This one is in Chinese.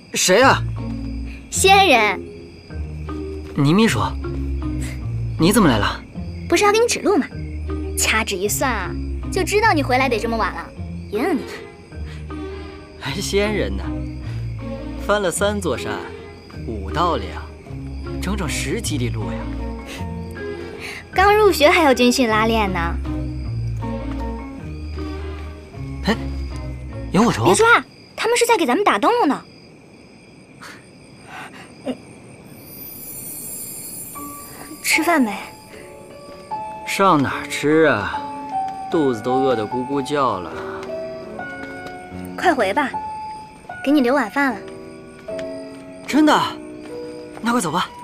谁啊？ 仙人。 倪秘书，你怎么来了？ 不是要给你指路吗？掐指一算啊，就知道你回来得这么晚了。赢你。 还仙人呢？翻了3座山，5道梁，整整10几里路呀！ 刚入学还要军训拉练呢。 哎，萤火虫！ 别抓，他们是在给咱们打灯笼呢。吃饭没？ 上哪儿吃啊？肚子都饿得咕咕叫了。 快回吧，给你留晚饭了。 真的？那快走吧。